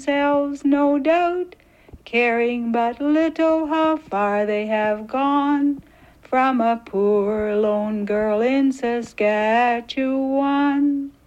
themselves, no doubt, caring but little how far they have gone from a poor lone girl in Saskatchewan.